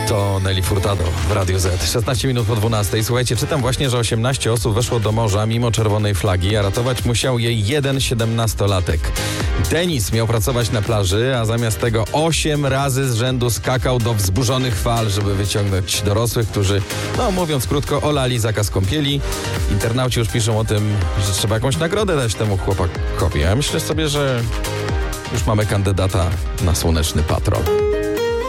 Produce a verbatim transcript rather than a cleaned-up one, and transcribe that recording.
To Nelly Furtado w Radio Z. szesnaście minut po dwunastej. Słuchajcie, czytam właśnie, że osiemnaście osób weszło do morza mimo czerwonej flagi, a ratować musiał jej jeden siedemnastolatek. Denis miał pracować na plaży, a zamiast tego osiem razy z rzędu skakał do wzburzonych fal, żeby wyciągnąć dorosłych, którzy, no mówiąc krótko, olali zakaz kąpieli. Internauci już piszą o tym, że trzeba jakąś nagrodę dać temu chłopakowi. Ja myślę sobie, że już mamy kandydata na Słoneczny Patrol.